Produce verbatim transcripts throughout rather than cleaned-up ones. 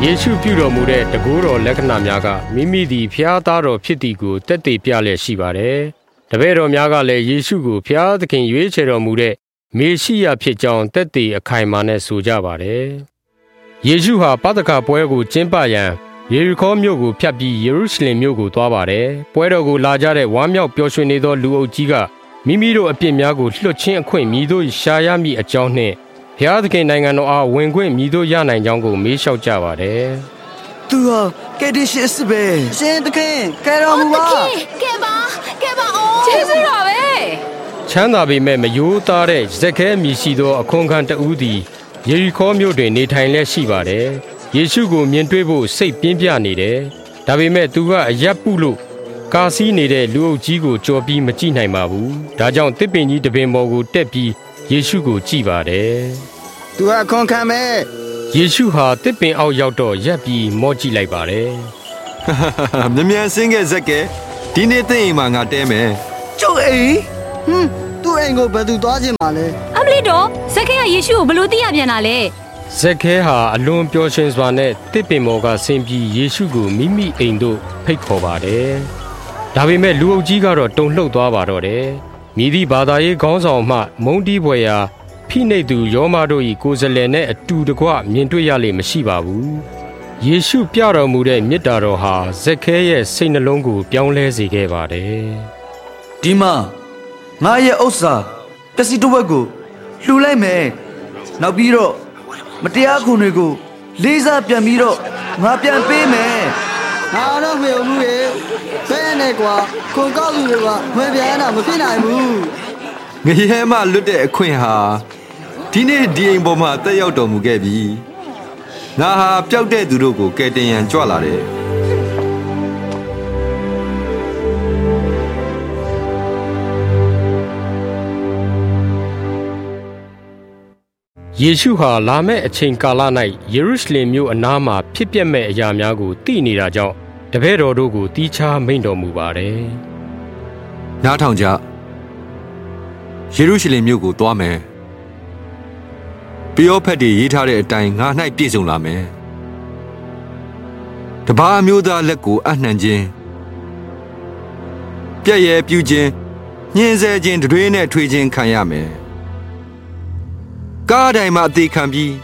ယေရှုပြုတော်မူတဲ့တကူတော်လက္ခဏာများကမိမိသည်ဖျားသားတော်ဖြစ်သည်ကိုတက်တည်ပြလျက်ရှိပါတယ်။တပည့်တော်များကလည်းယေရှုကိုဖျားသခင်ရွေးချယ်တော်မူတဲ့မေရှိယဖြစ်ကြောင်းတက်တည်အခိုင်အမာနဲ့ဆိုကြပါတယ်။ယေရှုဟာပသခါပွဲကိုကျင်းပရန်ယေရီခေါမြို့ကိုဖြတ်ပြီးယေရုရှလင်မြို့ကိုသွားပါတယ်။ပွဲတော်ကိုလာကြတဲ့ဝမ်းမြောက်ပျော်ရွှင်နေသောလူအုပ်ကြီးကမိမိတို့အပြစ်များကိုလွှတ်ခြင်းအခွင့်မြည်တို့ရှာရမည့်အကြောင်းနှင့်ဘုရားသခင်နိုင်ငံတော်အားဝင်ခွင့်မြည်တို့ရနိုင်ကြောင်းကိုမေးလျှောက်ကြပါတယ်။သူဟာကယ်တင်ရှင်စစ်ပဲရှင်သခင်ကယ်တော်မူပါကယ်ပါကယ်ပါအိုးကျေးဇူးတော်ပဲချမ်းသာပေမဲ့မယိုးသားတဲ့ဇက်ခဲမြည်ရှိသောအခွန်ခံတဦးသည်ယေရီခေါမြို့တွင်နေထိုင်လျက်ရှိပါတယ်။ယေရှုကိုမြင်တွေ့ဖို့စိတ်ပြင်းပြနေတယ်။ဒါပေမဲ့သူကအရပ်ပုလို့ကာစီးနေတဲ့လူအုပ်ကြီးကိုကြော်ပြီးမကြည့်နိုင်ပါဘူး။ဒါကြောင့်တစ်ပင်ကြီးတပင်ပေါ်ကိုတက်ပြီးယေရှုကိုကြည့်ပါတယ်။သူဟာခွန်ခံမဲ့ယေရှုဟာတစ်ပင်အောက်ရောက်တော့ရပ်ပြီးမော့ကြည့်လိုက်ပါတယ်။မြ мян စင်းခဲ့ဇက်ကဲဒီနေ့သိရင်မှငါတဲမယ်။ကျုပ်အိမ်ဟွန်းသူ့အိမ်ကိုဘယ်သူသွားခြင်းမလဲ။အမလီတော့ဇက်ခဲကယေရှုကိုဘယ်လိုသိရပြန်တာလဲ။ဇက်ခဲဟာအလွန်ပျော်ရွှင်စွာနဲ့တစ်ပင်ပေါ်ကဆင်းပြီးယေရှုကိုမိမိအိမ်သို့ဖိတ်ခေါ်ပါတယ်။ဒါပေမဲ့လူအုပ်ကြီးကတော့တုန်လှုပ်သွားပါတော့တယ်။မိသည့်ဘာသာရေးခေါင်းဆောင်မှမုန်းတီးဖွယ်ရာဖိနှိပ်သူယောမတို့၏ကိုယ်စားလှယ်နဲ့အတူတကွမြင်တွေ့ရလိမ့်မရှိပါဘူး။ယေရှုပြတော်မူတဲ့မေတ္တာတော်ဟာဇက်ခဲရဲ့စိတ်နှလုံးကိုပြောင်းလဲစေခဲ့ပါတယ်။ဒီမှာငါရဲ့ဥစ္စာပစ္စည်းတစ်ဝက်ကိုလှူလိုက်မယ်။နောက်ပြီးတော့မတရားခွန်တွေကိုလေးစားပြန်ပြီးတော့ငါပြန်ပေးမယ်။ငါတော့မယုံဘူးရေ။ဘယ်နဲ့ကွာခွန်ကောက်လူတွေကမပြန်တာမဖြစ်နိုင်ဘူး။ငရဲမလွတ်တဲ့အခွင့်ဟာဒီနေ့ဒီအိမ်ပေါ်မှာတက်ရောက်တော်မူခဲ့ပြီ။ငါဟာပျောက်တဲ့သူတို့ကိုကယ်တင်ရန်ကြွလာတယ်။ယေရှုဟာလာမယ့်အချိန်ကာလ၌ယေရုရှလင်မြို့အနားမှာဖြစ်ပျက်မဲ့အရာများကိုသိနေတာကြောင့်တပည့်တော်တို့ကိုတီးခြားမိန့်တော်မူပါတယ်။နားထောင်ကြ။ယေရုရှလင်မြို့ကိုသွားမယ်။ပယောဖက်တွေရေးထားတဲ့အတိုင်းငါ၌ပြည့်စုံလာမယ်။တပါးမျိုးသားလက်ကိုအနှံခြင်းပြည့်ရဲ့ပြုခြင်းညှင်းဆဲခြင်းတွေနဲ့ထွေခြင်းခံရမယ်။ကားတိုင်းမှာအသေးခံပြီး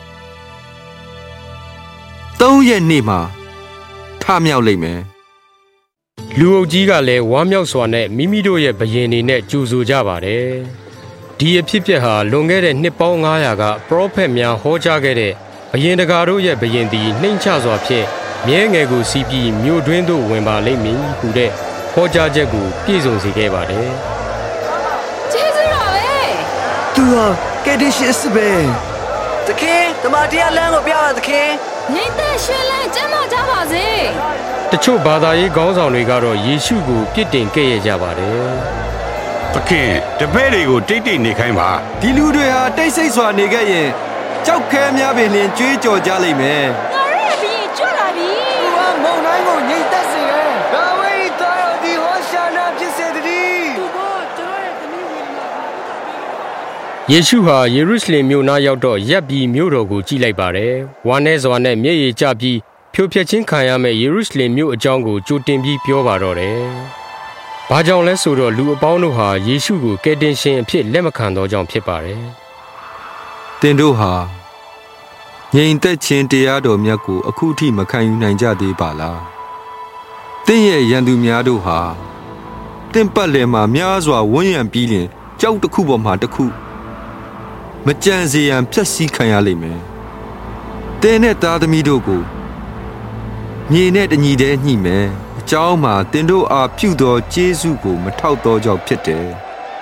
သုံးရက်နေ့မှာထမြောက်လိမ့်မယ်။လူအုပ်ကြီးကလည်းဝမ်းမြောက်စွာနဲ့မိမိတို့ရဲ့ဘယင်တွေနဲ့ကြိုဆိုကြပါတယ်။ဒီအဖြစ်အပျက်ဟာလွန်ခဲ့တဲ့နှစ်ပေါင်းငါးရာကပရောဖက်များဟောကြားခဲ့တဲ့ဘယင်တကာတို့ရဲ့ဘယင်သည်နှိမ့်ချစွာဖြင့်မြဲငယ်ကိုစီးပြီးမြို့တွင်းသို့ဝင်ပါလိမ့်မည်ဟူတဲ့ဟောကြားချက်ကိုပြည့်စုံစေခဲ့ပါတယ်။ကျေးဇူးတော်ပဲ။သူဟာကယ်တင်ရှင်စစ်ပဲ။သခင်တမန်တရားလမ်းကိုပြပါသခင်။ညီသက်ရှင်လန်းကျမ်းမာကြပါစေ။တချို့ဘာသာရေးခေါင်းဆောင်တွေကတော့ယေရှုကိုပြစ်တင်ကဲ့ရဲ့ကြပါတယ်။သခင်တပည့်တွေကိုတိတ်တိတ်နေခိုင်းပါဒီလူတွေဟာတိတ်ဆိတ်စွာနေခဲ့ရင်ကြောက်ခဲများပင်လျင်ကြွေးကြော်ကြလိမ့်မယ်ငါရဲ့ဘီကြွလာပြီသူကမုန်တိုင်းကိုငြိမ်သက်စေရဲ့ဒါဝိဒ်သားတော်ဒီဟောရှာနာဖြစ်စေတည်းသူကကျွန်တော်ရဲ့သမီးဝင်မှာယေရှုဟာယေရုရှလင်မြို့နားရောက်တော့ရပ်ပြီးမြို့တော်ကိုကြည့်လိုက်ပါတယ်ဝမ်းနည်းစွာနဲ့မျက်ရည်ကျပြီးဖြိုဖျက်ခြင်းခံရမယ့်ယေရုရှလင်မြို့အကြောင်းကိုကြိုတင်ပြီးပြောပါတော့တယ်။ဘာကြောင့်လဲဆိုတော့လူအပေါင်းတို့ဟာယေရှုကိုကယ်တင်ရှင်အဖြစ်လက်မခံသောကြောင့်ဖြစ်ပါတယ်။သင်တို့ဟာငြိမ်သက်ခြင်းတရားတော်မြတ်ကိုအခုထိမခံယူနိုင်ကြသေးပါလား။သင်ရဲ့ရန်သူများတို့ဟာသင်ပတ်လည်မှာများစွာဝန်းရံပြီးလျင်ကြောက်တစ်ခုပေါ်မှာတစ်ခုမကြံစေရန်ဖျက်ဆီးခံရလိမ့်မယ်။သင်နဲ့သားသမီးတို့ကိုမြေနဲ့တညီတည်းညှိမယ်အကြောင်းမှာသင်တို့အားပြုသောကျေးဇူးကိုမထောက်သောကြောင့်ဖြစ်တယ်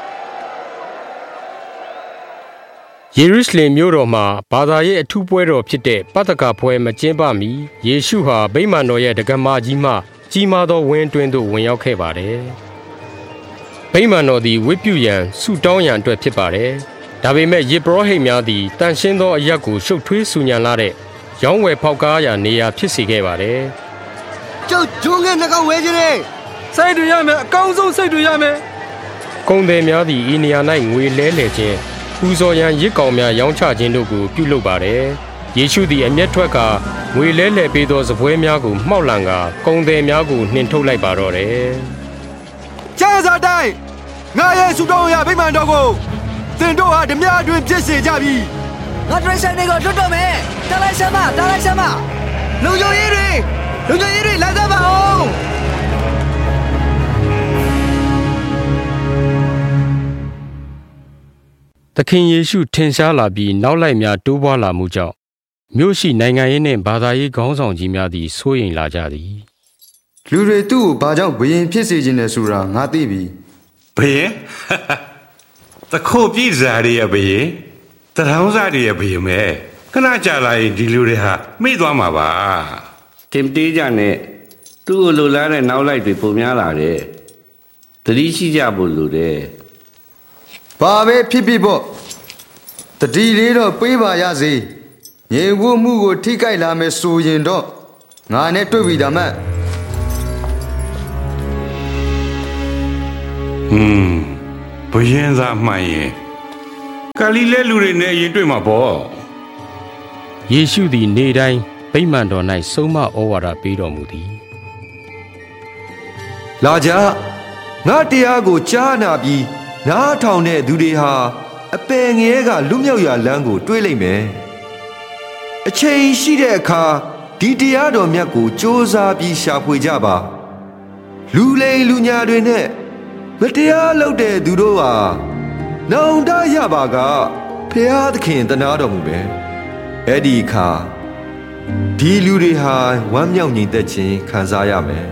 ယေရုရှလင်မြို့တော်မှာဘာသာရေးအထူးပွဲတော်ဖြစ်တဲ့ပသခါပွဲမကျင်းပမီယေရှုဟာဗိမာန်တော်ရဲ့တက္ကမကြီးမှကြီးမားသောဝင်းတွင်းသို့ဝင်ရောက်ခဲ့ပါတယ်ဗိမာန်တော်သည်ဝတ်ပြုရန်ဆုတောင်းရန်အတွက်ဖြစ်ပါတယ်ဒါပေမဲ့ယေဘရဟိတ်များသည်တန်ရှင်းသောအရက်ကိုရှုပ်ထွေးဆူညံလာတဲ့ရောင်းဝယ်ဖောက်ကားရာနေရာဖြစ်စေခဲ့ပါတယ်ကျုပ်ဂျုံငယ်နှကောင်ဝဲခြင်းနဲ့စိတ်တွေရမယ်အကောင်းဆုံးစိတ်တွေရမယ်ကုန်သည်များသည်ဤနေရာ၌ငွေလဲလှယ်ခြင်းပူဇော်ရန်ရစ်ကောင်များရောင်းချခြင်းတို့ကိုပြုလုပ်ပါတယ်ယေရှုသည်အမျက်ထွက်ကငွေလဲလှယ်ပေးသောစပွဲများကိုမှောက်လန်ကကုန်သည်များကိုနှင်ထုတ်လိုက်ပါတော့တယ်ကျမ်းစာတိုင်းငါရဲ့ဆုတောင်းရဗိမာန်တော်ကိုသင်တို့ဟာဓမြအတွင်ဖြစ်စေကြပြီငါတရိတ်ဆိုင်တွေကိုလွတ်တော့မယ်တားလိုက်စမ်းမတားလိုက်စမ်းမလူယိုရေးတွေလူယိုရေးတွေလာကြပါအောင်သခင်ယေရှုထင်ရှားလာပြီးနောက်လိုက်များတိုးပွားလာမှုကြောင့်မြို့ရှိနိုင်ငံရေးနှင့်ဘာသာရေးခေါင်းဆောင်ကြီးများသည်စိုးရိမ်လာကြသည်လူတွေသူ့ကိုဘာကြောင့်ဘယင်ဖြစ်စေခြင်းလဲဆိုတာငါသိပြီဘယင်တခုတ်ပြည်စားရရဲ့ဘယင်တထောင်းစားရရဲ့ဘယင်မဲခဏကြာလာရင်ဒီလူတွေဟာမိသွားမှာပါတင်တေးကြနဲ့သူ့ကိုလိုလားတဲ့နောက်လိုက်တွေပုံများလာတယ်သတိရှိကြဖို့လိုတယ်ဘာပဲဖြစ်ဖြစ်ပေါ့တတိလေးတော့ပေးပါရစေငြိမ်ဝတ်မှုကိုထိခိုက်လာမယ်ဆိုရင်တော့ငါနဲ့တွေ့ပြီဒါမှဟွန်းဘယင်သာမှန်ရင်ဂါလိလဲလူတွေနဲ့ရင်တွေ့မှာပေါ့ယေရှုသည်နေ့တိုင်းဗိမာန်တော်၌ဆုံးမဩဝါဒပေးတော်မူသည်လာကြငါတရားကိုကြားနာပြီးနားထောင်တဲ့သူတွေဟာအပယ်ငရဲကလွတ်မြောက်ရာလမ်းကိုတွေးလိုက်မယ်အချိန်ရှိတဲ့အခါဒီတရားတော်မြတ်ကိုစ조사ပြီးရှာဖွေကြပါလူလိမ်လူညာတွေနဲ့မတရားလုပ်တဲ့သူတို့ဟာနောင်တရပါကဖျားသခင်တနာတော်မူပဲအဲ့ဒီအခါဒီလူတွေဟာဝမ်းမြောက်ညီသက်ခြင်းခံစားရမယ်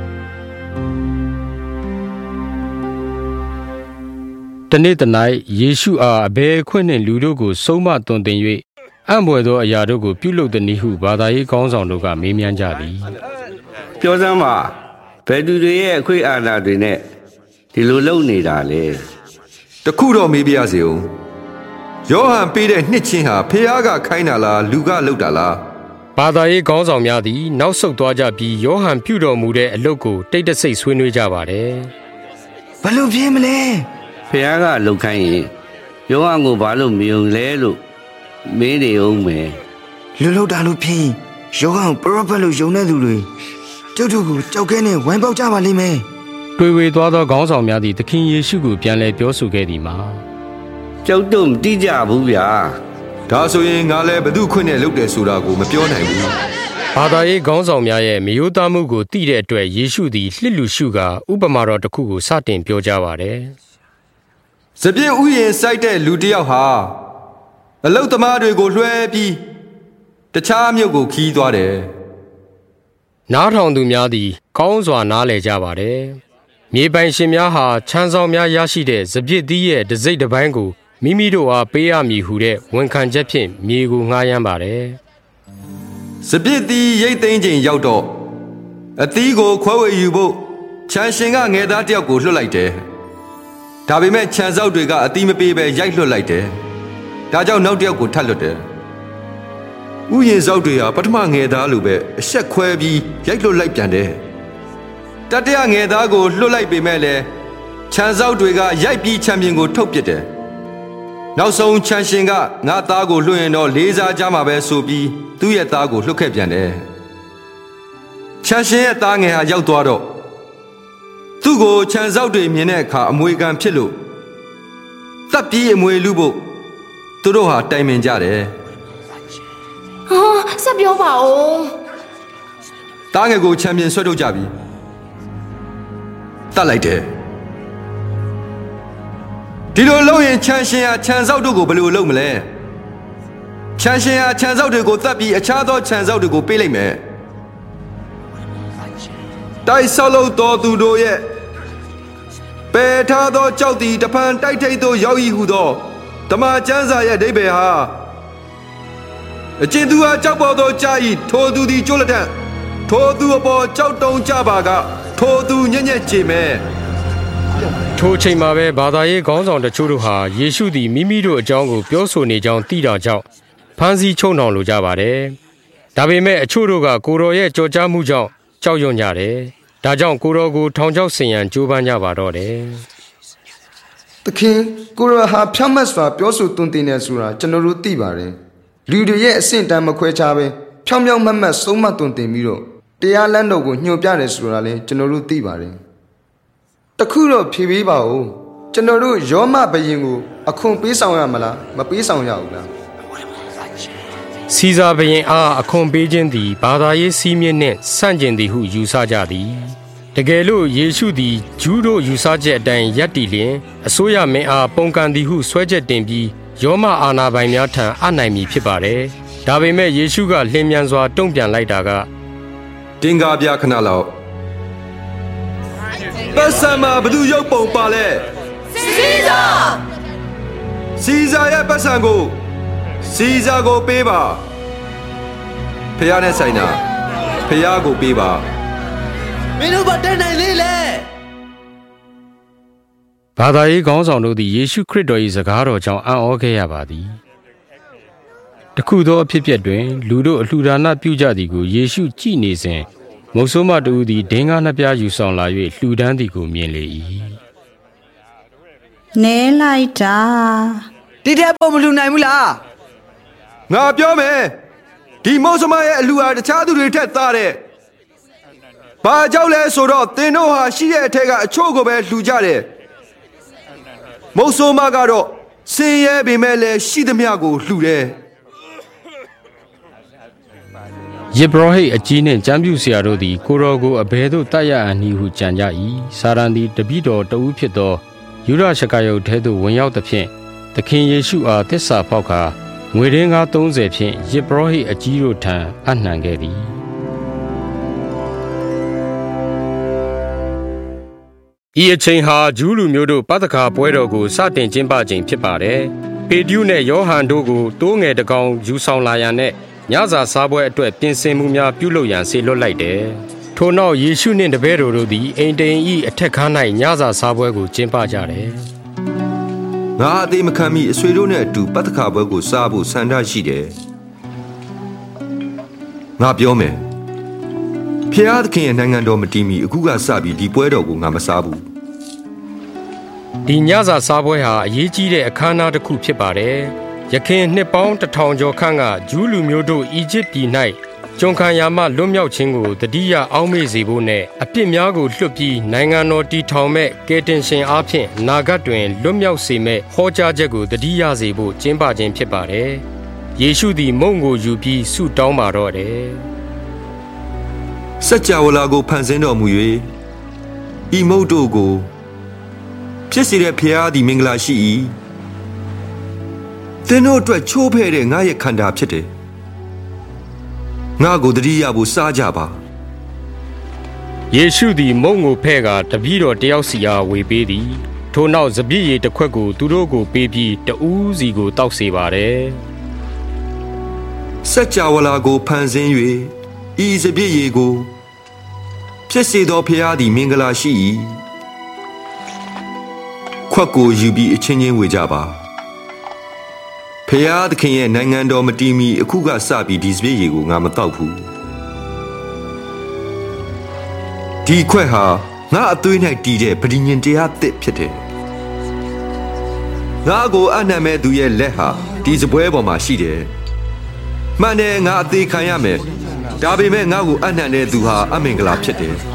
တနေ့တနေ့ယေရှုအားအဘယ်ခွင့်နှင့်လူတို့ကိုဆုံးမသွန်သင်၍အံ့ဘွယ်သောအရာတို့ကိုပြုလုပ်သည်နည်းဟုဘာသာရေးခေါင်းဆောင်တို့ကမေးမြန်းကြသည်ပြောစမ်းပါဘယ်သူတွေရဲ့အခွင့်အာဏာတွေနဲ့ဒီလိုလုပ်နေတာလဲတခုတော့မေးပြရစီဦးယောဟန်ပေးတဲ့နှစ်ချင်းဟာဖခင်ကခိုင်းတာလားလူကလုပ်တာလားဘာသာရေးခေါင်းဆောင်များသည်နောက်ဆုတ်သွားကြပြီးယောဟန်ပြုတော်မူတဲ့အလုပ်ကိုတိတ်တဆိတ်ဆွေးနွေးကြပါတယ်ဘယ်လိုဖြစ်မလဲဖခင်ကလှုပ်ခိုင်းရင်ယောဟန်ကိုဘာလို့မယုံလဲလို့မင်းနေအောင်မယ်လူလှုပ်တာလို့ဖြစ်ယောဟန်ပရောဖက်လို့ယုံတဲ့သူတွေကျုပ်တို့ကိုကြောက်ခဲနဲ့ဝိုင်းပေါက်ကြပါလိမ့်မယ်တွေ့ဝေသွားသောခေါင်းဆောင်များသည်သခင်ယေရှုကိုပြန်လည်ပြောဆိုခဲ့သည်မှာကျုပ်တို့မတိကြဘူးဗျာဒါဆိုရင်ငါလည်းဘသူခွင့်နဲ့လုပ်တယ်ဆိုတာကိုမပြောနိုင်ဘူးဘာသာရေးခေါင်းဆောင်များရဲ့မယိုးသားမှုကိုသိတဲ့အတွက်ယေရှုသည်လှစ်လူရှုကာဥပမာတော်တစ်ခုကိုစတင်ပြောကြားပါတယ်စပြည့်ဥယျာဉ်စိုက်တဲ့လူတစ်ယောက်ဟာအလုတ်သမားတွေကိုလွှဲပြီးတခြားမြို့ကိုခီးသွားတယ်နားထောင်သူများသည်ကောင်းစွာနားလည်ကြပါတယ်မြေပိုင်ရှင်များဟာချမ်းဆောင်များရရှိတဲ့စပြည့်သီးရဲ့တစိမ့်တစ်ပိုင်းကိုမိမိတို့အားပေးရမည်ဟုတဲ့ဝန်ခံချက်ဖြင့်မြေကိုငှားရမ်းပါတယ်စပြည့်သီးရိတ်သိမ်းချိန်ရောက်တော့အသီးကိုခွဲဝေယူဖို့ချမ်းရှင်ကငယ်သားတစ်ယောက်ကိုလွှတ်လိုက်တယ်ဒါပေမဲ့ခြံစောက်တွေကအသီးမပေးပဲရိုက်လွှတ်လိုက်တယ်ဒါကြောင့်နောက်တစ်ယောက်ကိုထပ်လွှတ်တယ်ဥယျာဉ်စောက်တွေဟာပထမငယ်သားလိုပဲအဆက်ခွဲပြီးရိုက်လွှတ်လိုက်ပြန်တယ်တတိယငယ်သားကိုလွှတ်လိုက်ပေမဲ့လည်းခြံစောက်တွေကရိုက်ပြီးချန်ပီယံကိုထုတ်ပစ်တယ်နောက်ဆုံးချန်ရှင်ကငါသားကိုလွှတ်ရင်တော့လေးစားကြမှာပဲဆိုပြီးသူ့ရဲ့သားကိုလွှတ်ခဲ့ပြန်တယ်ချန်ရှင်ရဲ့သားငယ်ဟာရောက်သွားတော့သူ့ကိုခြံစောက်တွေမြင်တဲ့အခါအမွေခံဖြစ်လို့တပ်ပြီးအမွေလူဖို့သူတို့ဟာတိုင်ပင်ကြတယ်ဟာဆက်ပြောပါဦးတားငယ်ကိုချန်ပီယံဆွဲထုတ်ကြပြီတတ်လိုက်တယ်ဒီလိုလုပ်ရင်ချန်ရှင်ဟာခြံစောက်တို့ကိုဘယ်လိုလုပ်မလဲခြံရှင်ဟာခြံစောက်တွေကိုတတ်ပြီးအခြားသောခြံစောက်တွေကိုပေးလိုက်မယ်တိုက်ဆောက်လို့တော်သူတို့ရဲ့ပယ်ထားသောကြောက်သည်တဖန်တိုက်ထိတ်သောရောက်ဤဟုသောဓမ္မကျမ်းစာရဲ့အဓိပ္ပာယ်ဟာအကျဉ်သူဟာကြောက်ပေါ်သောကြာဤထိုသူသည်ကျွတ်လက်ထထိုသူအပေါ်ကြောက်တုံကြပါကထိုသူညံ့ညက်ကြည်မဲ့ထိုချိန်မှာပဲဘာသာရေးခေါင်းဆောင်တချို့တို့ဟာယေရှုသည်မိမိတို့အကြောင်းကိုပြောဆိုနေကြောင်းသိတာကြောင့်ဖမ်းဆီးချုပ်နှောင်လိုကြပါတယ်ဒါပေမဲ့အချို့တို့ကကိုတော်ရဲ့ကြော်ကြားမှုကြောင့်ကြောက်ရွံ့ကြတယ်ဒါကြောင့်ကိုတော်ကိုထောင်ချောက်ဆင်ရန်ကြိုးပမ်းကြပါတော့တယ်သခင်ကိုရဟာဖြတ်မတ်စွာပြောဆိုသွန်သင်နေဆိုတာကျွန်တော်တို့သိပါတယ်လူတွေရဲ့အဆင့်တန်းမခွဲခြားပဲဖြောင်းဖြောင်းမတ်မတ်ဆုံးမသွန်သင်ပြီးတော့တရားလမ်းတော်ကိုညွှန်ပြတယ်ဆိုတာလည်းကျွန်တော်တို့သိပါတယ်တခုတော့ဖြေပေးပါဦးကျွန်တော်တို့ယောမဘယင်ကိုအခွန်ပေးဆောင်ရမလားမပေးဆောင်ရဘူးလားစီဇာဘယင်အားအခွန်ပေးခြင်းသည်ဘာသာရေးစည်းမျဉ်းနှင့်ဆန့်ကျင်သည်ဟုယူဆကြသည်တကယ်လို့ယေရှုသည်ဂျူးတို့ယူဆချက်အတိုင်းရပ်တည်လျင်အစိုးရမင်းအားပုံကန်သည်ဟုဆွဲချက်တင်ပြီးယောမအာနာပိုင်များထံအနိုင်မည်ဖြစ်ပါတယ်ဒါပေမဲ့ယေရှုကလျင်မြန်စွာတုံ့ပြန်လိုက်တာကတင်ကားပြခဏလောက်ပတ်စံမှာဘသူရုပ်ပုံပါလဲစီဇာစီဇာရဲ့ပတ်စံကိုစီဇာကိုပေးပါဖះနဲ့ဆိုင်တာဖះကိုပေးပါမင်းတို့ဘာတက်နိုင်လေလဲဘာသာရေးခေါင်းဆောင်တို့သည်ယေရှုခရစ်တော်၏စကားတော်ကြောင့်အံ့ဩခဲ့ရပါသည်တခုသောအဖြစ်အပျက်တွင်လူတို့အလှူဒါနပြုကြသည်ကိုယေရှုကြည့်နေစဉ်မုတ်ဆိုးမတူသည်ဒင်းကားနှစ်ပြားယူဆောင်လာ၍လှူဒန်းသည်ကိုမြင်လေ၏နဲလိုက်တာဒီတဲ့ပုံမလှူနိုင်ဘူးလားငါပြောမယ်ဒီမုတ်ဆိုးမရဲ့အလှူဟာတခြားသူတွေထက်သားတဲ့ဘာကြောင့်လဲဆိုတော့သင်တို့ဟာရှိတဲ့အထက်ကအချို့ကိုပဲလှူကြတယ်မုတ်ဆိုးမကတော့စင်ရဲပေမဲ့လည်းရှိသမျှကိုလှူတယ်ယေဘရဟိအကြီးနှင့်ကျမ်းပြုဆရာတို့သည်ကိုရောကိုအဘယ်သို့တတ်ရအန်ဤဟုကြံကြ၏စာရန်သည်တပည့်တော်တဦးဖြစ်သောယူရရှကာယုတ်ထဲသို့ဝင်ရောက်သဖြင့်သခင်ယေရှုအားသစ္စာဖောက်ကာငွေရင်းကားသုံးဆယ်ဖြင့်ယေဘရဟိအကြီးတို့ထံအနှံခဲ့သည်ဤအချိန်ဟာဂျူးလူမျိုးတို့ပသခါပွဲတော်ကိုစတင်ကျင်းပချိန်ဖြစ်ပါတယ်ပေတရုနဲ့ယောဟန်တို့ကိုတိုးငယ်တကောင်ယူဆောင်လာရန်နဲ့ညစာစားပွဲအတွက်ပြင်ဆင်မှုများပြုလုပ်ရန်ဆေလွတ်လိုက်တယ်။ထို့နောက်ယေရှုနှင့်တပည့်တော်တို့သည်အိမ်တိန်၏အထက်ခန်း၌ညစာစားပွဲကိုကျင်းပကြတယ်။ငါအသေးမခံမီအဆွေတို့နဲ့အတူပတ္တခါပွဲကိုစားဖို့ဆန္ဒရှိတယ်။ငါပြောမယ်။ဖျားသခင်ရဲ့နိုင်ငံတော်မတည်မီအခုကစပြီးဒီပွဲတော်ကိုငါမစားဘူး။ဒီညစာစားပွဲဟာအရေးကြီးတဲ့အခမ်းအနားတစ်ခုဖြစ်ပါတယ်။ယခင်နှစ်ပေါင်းတစ်ထောင်ကျော်ခန့်ကဂျူးလူမျိုးတို့အီဂျစ်ပြည်၌ကျွန်ခံရာမှလွတ်မြောက်ခြင်းကိုတတိယအောက်မေ့စေဖို့နဲ့အပြစ်များကိုလွှတ်ပြီးနိုင်ငံတော်တည်ထောင်မဲ့ကယ်တင်ရှင်အားဖြင့်နာဂတ်တွင်လွတ်မြောက်စေမဲ့ဟောကြားချက်ကိုတတိယစေဖို့ကျင်းပခြင်းဖြစ်ပါတယ်။ယေရှုသည်မုန့်ကိုယူပြီးဆုတောင်းပါတော့တယ်။စัจ java လာကိုဖန်ဆင်းတော်မူ၍ဤမုန့်တို့ကိုဖြစ်စေတဲ့ဖျားသည်မင်္ဂလာရှိ၏သင်တို့အတွက်ချိုးဖဲ့တဲ့ငါရဲ့ခန္ဓာဖြစ်တယ်ငါကိုတတိယဖို့စားကြပါယေရှုသည်မုန့်ကိုဖဲ့ကာတပည့်တော်တယောက်စီအားဝေပေးသည်ထို့နောက်စပြည့်ရည်တစ်ခွက်ကိုသူတို့ကိုပေးပြီးတဦးစီကိုတောက်စေပါတယ်စัจ java လာကိုဖန်ဆင်း၍ဤစပြည့်ရည်ကိုဖြစ်စေသောဖျားသည်မင်္ဂလာရှိ၏ခွက်ကိုယူပြီးအချင်းချင်းဝေကြပါဖျားသခင်ရဲ့နိုင်ငံတော်မတည်မီအခုကစပြီးဒီစပြည့်ရည်ကိုငါမတောက်ဘူးဒီခွက်ဟာငါအသွေး၌တည်တဲ့ပဋိညာဉ်တရားသစ်ဖြစ်တယ်ငါကိုအနံ့မဲ့သူရဲ့လက်ဟာဒီစပွဲပေါ်မှာရှိတယ်မှန်တယ်ငါအသေးခံရမယ်ဒါပေမဲ့ငါကိုအနံ့တဲ့သူဟာအမင်္ဂလာဖြစ်တယ်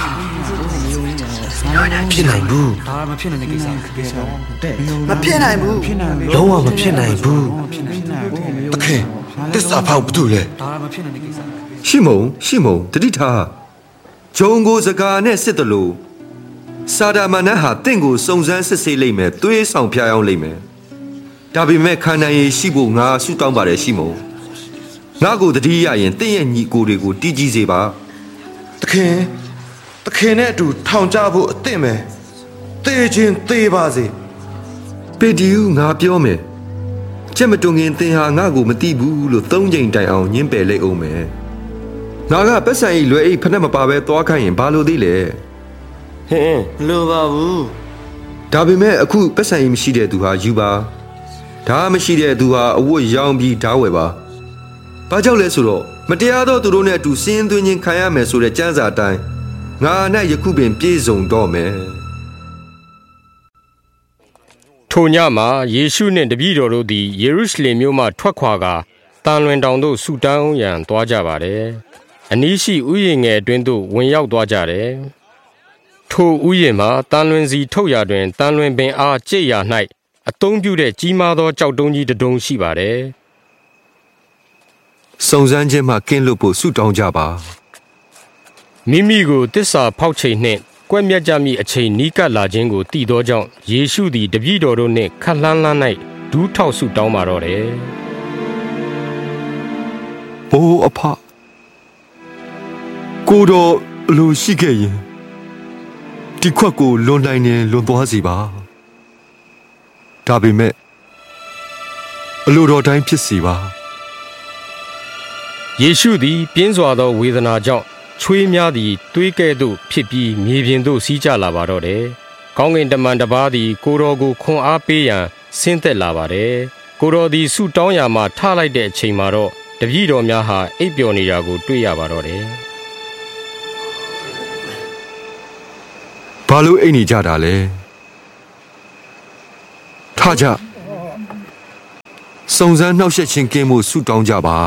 ဖြစ်နိုင်ဘူးဒါမဖြစ်နိုင်တဲ့ကိစ္စမဖြစ်နိုင်ဘူးလုံးဝမဖြစ်နိုင်ဘူးတခင်တစ္ဆာဖောက်ဘာလို့လဲဒါမဖြစ်နိုင်တဲ့ကိစ္စရှိမုံရှိမုံတတိထားဂျုံကိုစကားနဲ့စစ်တယ်လို့စာဒမနတ်ဟာတင့်ကိုစုံစမ်းစစ်ဆေးလိမ့်မယ်သွေးဆောင်ဖျားအောင်လိမ့်မယ်ဒါပေမဲ့ခန္ဓာရည်ရှိဖို့ငါဆုတောင်းပါတယ်ရှိမုံငါကိုတတိယရင်တင့်ရဲ့ညီကိုတွေကိုတီးကြည့်စေပါတခင်တခင်နဲ့အတူထောင်ကြဖို့အသင့်မယ်သေခြင်းသေပါစေပေဒီယူငါပြောမယ်ချက်မတွင်ခင်သင်ဟာငါကိုမသိဘူးလို့သုံးချိန်တိုင်အောင်ညှင်းပယ်လိုက်အောင်မယ်ငါကပတ်စံဤလွယ်အိတ်ဖက်နဲ့မပါပဲသွားခိုင်းရင်ဘာလို့သေးလဲဟင်းလိုပါဘူးဒါပေမဲ့အခုပတ်စံဤမရှိတဲ့သူဟာယူပါဒါမရှိတဲ့သူဟာအဝတ်ရောင်းပြီးဓာဝယ်ပါဘာကြောင့်လဲဆိုတော့မတရားသောသူတို့နဲ့အတူစင်းသွင်းခြင်းခံရမယ်ဆိုတဲ့ကျမ်းစာအတိုင်းငါနဲ့ယခုပင်ပြည့်စုံတော့မယ်ထိုညမှာယေရှုနှင့်တပည့်တော်တို့သည်ယေရုရှလင်မြို့မှထွက်ခွာကာတတန်လွင်တောင်သို့ဆူတောင်းရန်သွားကြပါတယ်။အနီးရှိဥယျာဉ်ငယ်အတွင်းသို့ဝင်ရောက်သွားကြတယ်။ထိုဥယျာဉ်မှာတန်လွင်စီထုတ်ရာတွင်တန်လွင်ပင်အားကျိတ်ရာ၌အသုံးပြုတဲ့ကြီးမားသောကြောက်တုံးကြီးတစ်တုံးရှိပါတယ်။စုံစမ်းခြင်းမှကင်းလွတ်ဖို့ဆုတောင်းကြပါ။မိမိကိုတစ္ဆာဖောက်ချိန်နှင့်ကွက်မြတ်ကြမည့်အချိန်နီးကပ်လာခြင်းကိုသိသောကြောင့်ယေရှုသည်တပည့်တော်တို့နှင့်ခက်လှမ်းလှမ်း၌ဒူးထောက်ဆုတောင်းပါတော့တယ်။ဘိုးအဖကိုတော်အလိုရှိခဲ့ရင်ဒီခွက်ကိုလွန်နိုင်ရင်လွန်သွားစီပါဒါပေမဲ့အလိုတော်တိုင်းဖြစ်စီပါယေရှုသည်ပြင်းစွာသောဝေဒနာကြောင့်ချွေးများသည်သွေးကဲ့သို့ဖြစ်ပြီးမြေပြင်သို့စီးကျလာပါတော့တယ်။ကောင်းကင်တမန်တစ်ပါးသည်ကိုတော်ကိုခွန်အားပေးရန်ဆင်းသက်လာပါတယ်။ကိုတော်သည်ဆုတောင်းရာမှထလိုက်တဲ့အချိန်မှာတော့တပည့်တော်များဟာအိပ်ပျော်နေတာကိုတွေ့ရပါတော့တယ်။ဘာလို့အိပ်နေကြတာလဲ။ထကြစုံစမ်းနှောက်ယှက်ခြင်းကင်းမှုဆုတောင်းကြပါ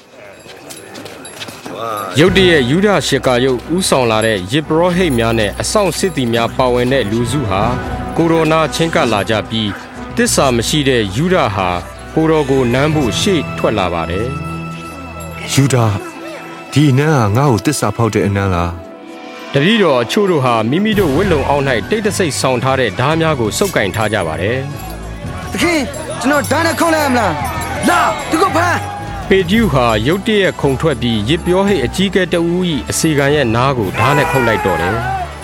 ရုတ်တရက်ယူဒရှကာယုတ်ဥဆောင်လာတဲ့ယေဘရဟိတ်များနဲ့အဆောင်စစ်သည်များပါဝင်တဲ့လူစုဟာကိုရိုနာချင်းကပ်လာကြပြီးတစ္ဆာမရှိတဲ့ယူဒဟာကိုတော်ကိုနမ်းဖို့ရှေ့ထွက်လာပါတယ်ယူဒဒီနန်းဟာငါ့ကိုတစ္ဆာဖောက်တဲ့အနန်းလားတပည့်တော်အချို့တို့ဟာမိမိတို့ဝိလုံအောင်၌တိတ်တဆိတ်ဆောင်ထားတဲ့ဓားများကိုစုပ်ကင်ထားကြပါတယ်သခင်ကျွန်တော်ဓာတ်နဲ့ခုံးလိုက်မလားလာသူကဖမ်းပေတျုဟာရုတ်တရက်ခုန်ထွက်ပြီးရစ်ပြောဟိတ်အကြီးကဲတဦး၏အစီခံရဲ့နားကိုဓာတ်နဲ့ခုတ်လိုက်တော့တယ်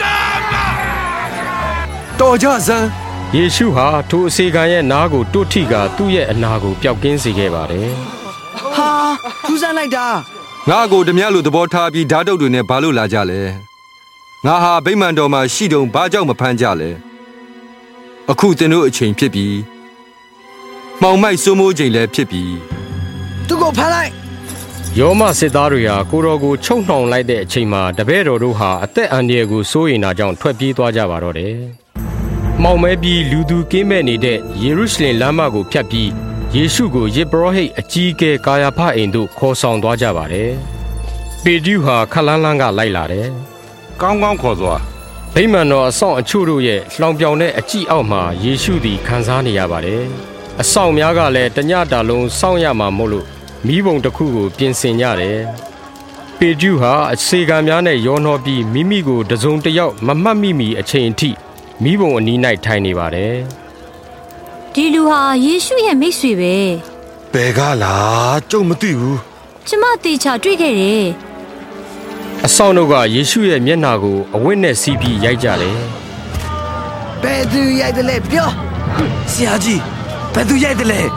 တော်ကြစမ်းယေရှုဟာထိုအစီခံရဲ့နားကိုတွတ်ထိကသူ့ရဲ့အနာကိုပျောက်ကင်းစေခဲ့ပါတယ်ဟာထူးဆန်းလိုက်တာငါကိုဓမြလိုသဘောထားပြီးဓာတ်တုတ်တွေနဲ့ဘာလို့လာကြလဲငါဟာဗိမာန်တော်မှာရှိတုံဘာကြောင့်မဖမ်းကြလဲအခုသင်တို့အချိန်ဖြစ်ပြီးမှောင်မိုက်စိုးမိုးချိန်လည်းဖြစ်ပြီးသူကိုဖမ်းလိုက်ယောမစစ်သားတွေဟာကိုတော်ကိုချုပ်နှောင်လိုက်တဲ့အချိန်မှာတပည့်တော်တို့ဟာအသက်အန္တရာယ်ကိုစိုးရိမ်တာကြောင့်ထွက်ပြေးသွားကြပါတော့တယ်။မှောင်မဲပြီးလူသူကင်းမဲ့နေတဲ့ယေရုရှလင်လမ်းမကိုဖြတ်ပြီးယေရှုကိုယေဘရဟိတ်အကြီးအကဲကာယာဖအိမ်သို့ခေါ်ဆောင်သွားကြပါတယ်။ပေတျုဟာခလန်းလန်းကလိုက်လာတယ်။ကောင်းကောင်းခေါ်သွားဗိမာန်တော်အဆောင်အချို့တို့ရဲ့လှောင်ပြောင်တဲ့အကြည့်အောက်မှာယေရှုသည်ခံစားနေရပါတယ်။အဆောင်များကလည်းတညတာလုံးစောင့်ရမှာမို့လို့မိဘုံတစ်ခုကိုပြင်ဆင်ကြတယ်။ပေတျုဟာအစေခံများနဲ့ရောနှောပြီးမိမိကိုတစုံတစ်ယောက်မမှတ်မိမီအချိန်အထိမိဘုံအနီး၌ထိုင်နေပါတယ်။ဒီလူဟာယေရှုရဲ့မိတ်ဆွေပဲ။ဘယ်ကလားကျုပ်မသိဘူး။ကျမတေချာတွေ့ခဲ့တယ်။အဆောင်တို့ကယေရှုရဲ့မျက်နှာကိုအဝတ်နဲ့စီးပြီးရိုက်ကြတယ်။ဘယ်သူရိုက်တယ်လဲပြော။ဆရာကြီးဘယ်သူရိုက်တယ်လဲ။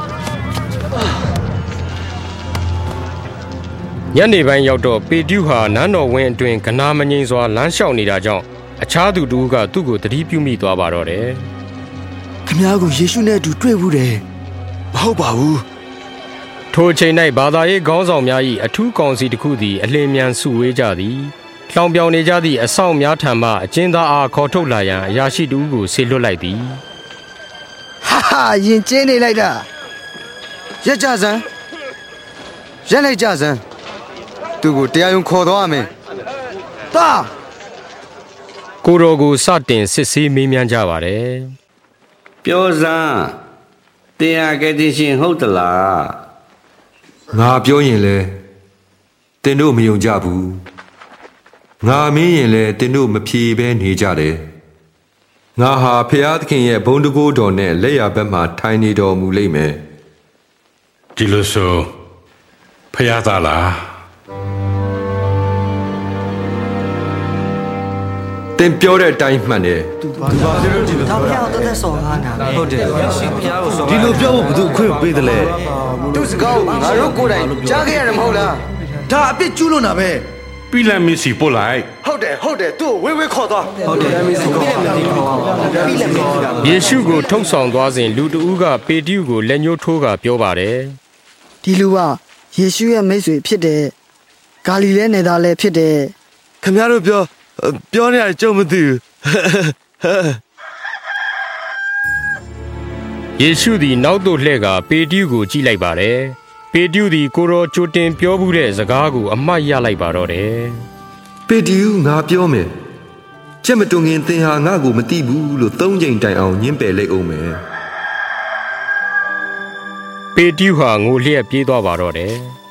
ညနေပိုင်းရောက်တော့ပေတျုဟာနန်းတော်ဝင်းအတွင်းကနာမငိမ့်စွာလမ်းလျှောက်နေတာကြောင့်အခြားသူတို့ကသူ့ကိုသတိပြုမိသွားပါတော့တယ်။ခင်ဗျားကိုယေရှုနဲ့အတူတွေ့ဘူးတယ်။မဟုတ်ပါဘူး။ထိုအချိန်၌ဘာသာရေးခေါင်းဆောင်များ၏အထူးကောင်စီတစ်ခုသည်အလင်းမြန်စုဝေးကြသည်။လှောင်ပြောင်နေကြသည့်အဆောင်များထံမှအကျဉ်းသားအားခေါ်ထုတ်လာရန်အရာရှိတို့ကိုဆေလွတ်လိုက်သည်။ဟာဟာရင်ကျင်းနေလိုက်တာ။ရက်ကြစမ်း။ရက်လိုက်ကြစမ်း။သူကိုတရားရုံးခေါ်သွားမယ်။တာကိုတော်ကိုစတင်စစ်ဆေးမေးမြန်းကြပါတယ်။ပြောစမ်းတရားကတိရှင်ဟုတ်သလား။ငါပြောရင်လေတင်တို့မယုံကြဘူး။ငါမင်းရင်လေတင်တို့မဖြေဘဲနေကြတယ်။ငါဟာဖျားသခင်ရဲ့ဘုန်းတကိုးတော်နဲ့လက်ရဘက်မှာထိုင်နေတော်မူလိမ့်မယ်။ဒီလိုဆိုဖျားသားလားတင်ပြောတဲ့အတိုင်းမှန်တယ်သူဘာလို့ဒီလိုပြောတော့တဲ့ဆော်ကားနာဟုတ်တယ်ဒီလိုပြောဖို့ဘယ်သူအခွင့်ပေးတယ်လဲသူစကားငါတို့ကိုယ်တိုင်ကြားခဲ့ရတယ်မဟုတ်လားဒါအပြစ်ကျူးလွန်တာပဲပြီးလက်မီစီပို့လိုက်ဟုတ်တယ်ဟုတ်တယ်သူ့ဝေးဝေးခေါ်သွားဟုတ်တယ်မီစီခေါ်ပြီးလက်မီစီယေရှုကိုထုတ်ဆောင်သွားစဉ်လူတဦးကပေတျုကိုလက်ညှိုးထိုးကပြောပါတယ်ဒီလူကယေရှုရဲ့မိတ်ဆွေဖြစ်တယ်ဂါလိလဲနယ်သားလည်းဖြစ်တယ်ခင်ဗျားတို့ပြောပြောနေရတယ်ကြုံမသိဘူးယေရှုသည်နောက်သို့လှည့်ကပေတျုကိုကြည့်လိုက်ပါတယ်ပေတျုသည်ကိုရောကြိုတင်ပြောမှုတဲ့စကားကိုအမှတ်ရလိုက်ပါတော့တယ်။ပေတျုငါပြောမယ်။ကြက်မတွင်ခင်သင်ဟာငါ့ကိုမသိဘူးလို့သုံးချိန်တိုင်အောင်ညှင်းပယ်လိုက်အောင်မယ်။ပေတျုဟာငိုလျက်ပြေးသွားပါတော့တယ်။